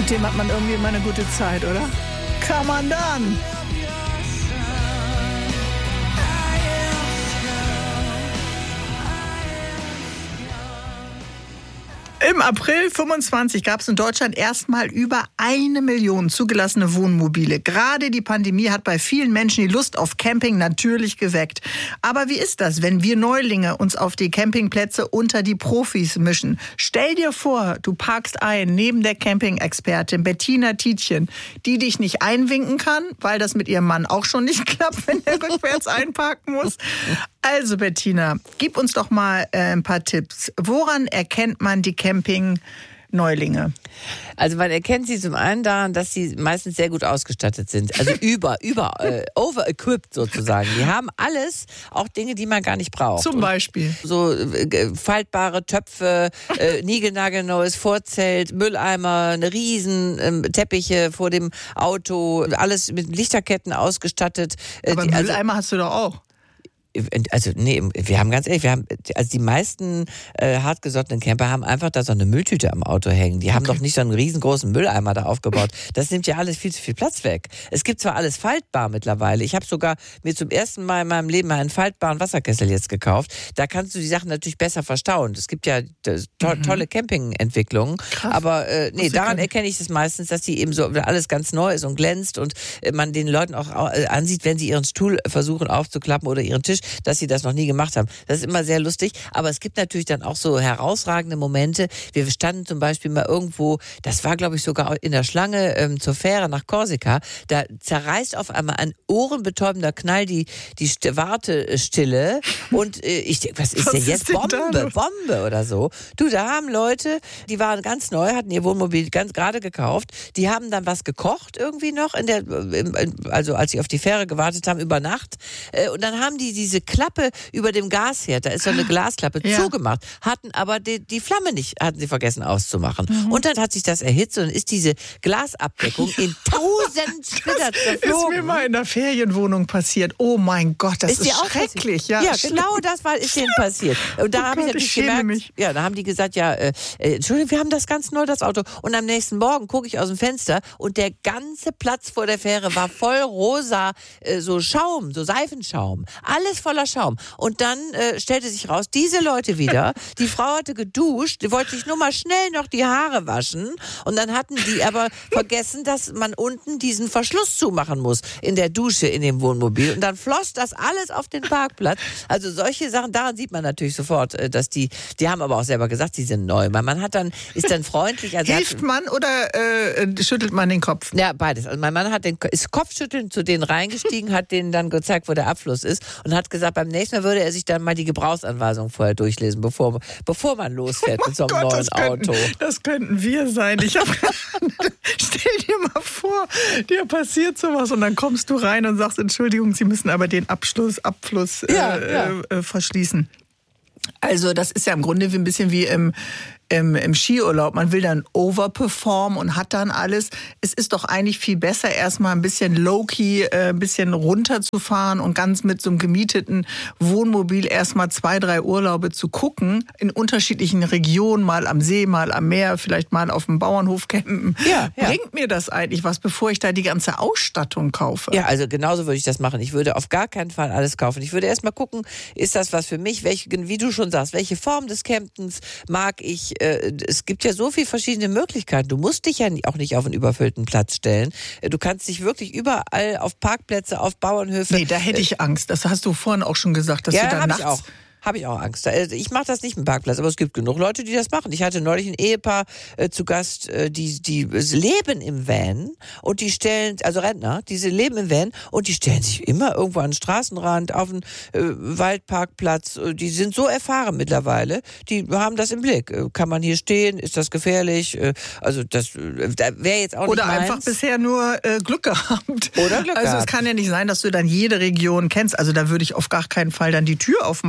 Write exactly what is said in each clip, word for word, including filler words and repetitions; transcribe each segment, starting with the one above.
Mit dem hat man irgendwie immer eine gute Zeit, oder? Come on dann! Im April fünfundzwanzig gab es in Deutschland erstmal über eine Million zugelassene Wohnmobile. Gerade die Pandemie hat bei vielen Menschen die Lust auf Camping natürlich geweckt. Aber wie ist das, wenn wir Neulinge uns auf die Campingplätze unter die Profis mischen? Stell dir vor, du parkst ein neben der Camping-Expertin Bettina Tietjen, die dich nicht einwinken kann, weil das mit ihrem Mann auch schon nicht klappt, wenn er rückwärts einparken muss. Also Bettina, gib uns doch mal äh, ein paar Tipps. Woran erkennt man die Camping-Neulinge? Also man erkennt sie zum einen daran, dass sie meistens sehr gut ausgestattet sind. Also über, über, äh, over-equipped sozusagen. Die haben alles, auch Dinge, die man gar nicht braucht. Zum Beispiel? Und so äh, faltbare Töpfe, äh, niegelnagelneues Vorzelt, Mülleimer, eine riesen äh, Teppiche vor dem Auto, alles mit Lichterketten ausgestattet. Äh, Aber die, Mülleimer also, hast du doch auch. Also nee, wir haben ganz ehrlich, wir haben, also die meisten äh, hartgesottenen Camper haben einfach da so eine Mülltüte am Auto hängen. Die haben okay. doch nicht so einen riesengroßen Mülleimer da aufgebaut. Das nimmt ja alles viel zu viel Platz weg. Es gibt zwar alles faltbar mittlerweile. Ich habe sogar mir zum ersten Mal in meinem Leben einen faltbaren Wasserkessel jetzt gekauft. Da kannst du die Sachen natürlich besser verstauen. Es gibt ja to- mhm. tolle Camping-Entwicklungen. Krass. Aber äh, nee, daran erkenne ich es meistens, dass die eben so alles ganz neu ist und glänzt und äh, man den Leuten auch äh, ansieht, wenn sie ihren Stuhl versuchen aufzuklappen oder ihren Tisch, dass sie das noch nie gemacht haben. Das ist immer sehr lustig, aber es gibt natürlich dann auch so herausragende Momente. Wir standen zum Beispiel mal irgendwo, das war glaube ich sogar in der Schlange ähm, zur Fähre nach Korsika, da zerreißt auf einmal ein ohrenbetäubender Knall die, die St- Wartestille und äh, ich denke, was ist was denn jetzt? Ist Bombe, Bombe oder so. Du, da haben Leute, die waren ganz neu, hatten ihr Wohnmobil ganz gerade gekauft, die haben dann was gekocht irgendwie noch, in der, also als sie auf die Fähre gewartet haben, über Nacht äh, und dann haben die diese Klappe über dem Gasherd, da ist so eine Glasklappe, ja. zugemacht, hatten aber die, die Flamme nicht, hatten sie vergessen auszumachen. Mhm. Und dann hat sich das erhitzt und ist diese Glasabdeckung in tausend Splitter zerflogen. Das ist mir mal in der Ferienwohnung passiert. Oh mein Gott, das ist, ist schrecklich. Ja, ja genau das war, ist denen passiert. Und da oh habe ich natürlich ich gemerkt, mich. ja, da haben die gesagt, ja, äh, Entschuldigung, wir haben das ganz neu, das Auto. Und am nächsten Morgen gucke ich aus dem Fenster und der ganze Platz vor der Fähre war voll rosa, äh, so Schaum, so Seifenschaum. Alles voller Schaum. Und dann äh, stellte sich raus, diese Leute wieder, die Frau hatte geduscht, die wollte sich nur mal schnell noch die Haare waschen und dann hatten die aber vergessen, dass man unten diesen Verschluss zumachen muss in der Dusche in dem Wohnmobil und dann floss das alles auf den Parkplatz. Also solche Sachen, daran sieht man natürlich sofort, dass die, die haben aber auch selber gesagt, die sind neu. Man hat dann, ist dann freundlich. Also hilft man oder äh, schüttelt man den Kopf? Ja, beides. Also mein Mann hat den, ist Kopfschütteln zu denen reingestiegen, hat denen dann gezeigt, wo der Abfluss ist und hat gesagt, beim nächsten Mal würde er sich dann mal die Gebrauchsanweisung vorher durchlesen, bevor, bevor man losfährt oh mit so einem Gott, neuen das könnten, Auto. Das könnten wir sein. Ich hab, stell dir mal vor, dir passiert sowas und dann kommst du rein und sagst, Entschuldigung, Sie müssen aber den Abschluss, Abfluss ja, äh, ja. Äh, verschließen. Also das ist ja im Grunde wie ein bisschen wie im Im, im Skiurlaub. Man will dann overperformen und hat dann alles. Es ist doch eigentlich viel besser, erstmal ein bisschen low-key, äh, ein bisschen runterzufahren und ganz mit so einem gemieteten Wohnmobil erstmal zwei, drei Urlaube zu gucken, in unterschiedlichen Regionen, mal am See, mal am Meer, vielleicht mal auf dem Bauernhof campen. Ja, ja. Bringt mir das eigentlich was, bevor ich da die ganze Ausstattung kaufe? Ja, also genauso würde ich das machen. Ich würde auf gar keinen Fall alles kaufen. Ich würde erstmal gucken, ist das was für mich? Welche, wie du schon sagst, welche Form des Campens mag ich? Es gibt ja so viele verschiedene Möglichkeiten. Du musst dich ja auch nicht auf einen überfüllten Platz stellen. Du kannst dich wirklich überall auf Parkplätze, auf Bauernhöfe... Nee, da hätte ich Angst. Das hast du vorhin auch schon gesagt, dass ja, du da hab nachts... Ich auch. Habe ich auch Angst. Ich mache das nicht im Parkplatz, aber es gibt genug Leute, die das machen. Ich hatte neulich ein Ehepaar äh, zu Gast, äh, die, die leben im Van und die stellen, also Rentner, die leben im Van und die stellen sich immer irgendwo an den Straßenrand, auf den äh, Waldparkplatz. Die sind so erfahren mittlerweile, die haben das im Blick. Kann man hier stehen? Ist das gefährlich? Äh, also das äh, wäre jetzt auch nicht Oder meins. einfach bisher nur äh, Glück gehabt. Oder Glück Also gehabt. es kann ja nicht sein, dass du dann jede Region kennst. Also da würde ich auf gar keinen Fall dann die Tür aufmachen. Aber das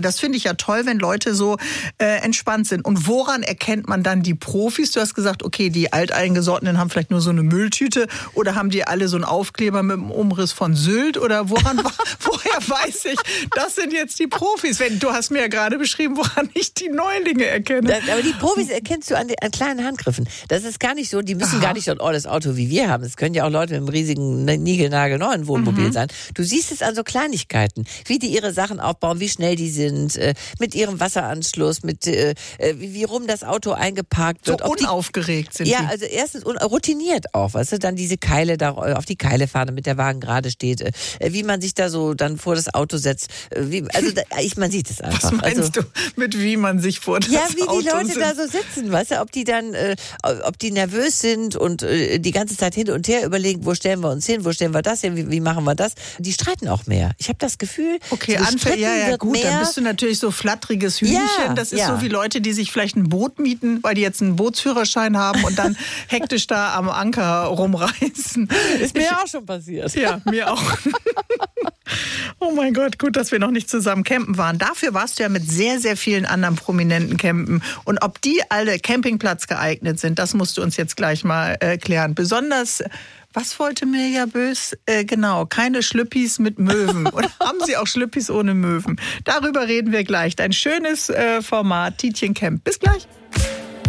das finde ich ja toll, wenn Leute so äh, entspannt sind. Und woran erkennt man dann die Profis? Du hast gesagt, okay, die Alteingesottenen haben vielleicht nur so eine Mülltüte oder haben die alle so einen Aufkleber mit dem Umriss von Sylt? Oder woran, woher weiß ich, das sind jetzt die Profis? Wenn, du hast mir ja gerade beschrieben, woran ich die Neulinge erkenne. Das, aber die Profis erkennst du an, an kleinen Handgriffen. Das ist gar nicht so, die müssen Aha. gar nicht so ein olles Auto wie wir haben. Es können ja auch Leute mit einem riesigen, niegelnagelneuen Wohnmobil mhm. sein. Du siehst es an so Kleinigkeiten, wie die ihre Sachen aufbauen, wie schnell die sind, äh, mit ihrem Wasseranschluss, mit äh, wie, wie rum das Auto eingeparkt wird. So Ob unaufgeregt die, sind Ja, die. also erstens routiniert auch, weißt du, dann diese Keile da auf die Keile fahren, damit der Wagen gerade steht, äh, wie man sich da so dann vor das Auto setzt. Äh, wie, also da, ich, man sieht es einfach. Was meinst also, du mit wie man sich vor das Auto Ja, wie Auto die Leute sind? da so sitzen, weißt du, ob die dann, äh, ob die nervös sind und äh, die ganze Zeit hin und her überlegen, wo stellen wir uns hin, wo stellen wir das hin, wie, wie machen wir das? Die streiten auch mehr. Ich habe das Gefühl, okay, so Anfälle, ja, ja, gut, mehr. dann bist du natürlich so flatteriges Hühnchen. Ja, das ist ja. so wie Leute, die sich vielleicht ein Boot mieten, weil die jetzt einen Bootsführerschein haben und dann hektisch da am Anker rumreißen. Ist mir ich, auch schon passiert. Ja, mir auch. Oh mein Gott, gut, dass wir noch nicht zusammen campen waren. Dafür warst du ja mit sehr, sehr vielen anderen Prominenten campen. Und ob die alle Campingplatz geeignet sind, das musst du uns jetzt gleich mal erklären. Besonders, was wollte Mirja Bös? Äh, genau, keine Schlüppis mit Möwen. Oder haben sie auch Schlüppis ohne Möwen? Darüber reden wir gleich. Dein schönes äh, Format, Tietjen Camp. Bis gleich.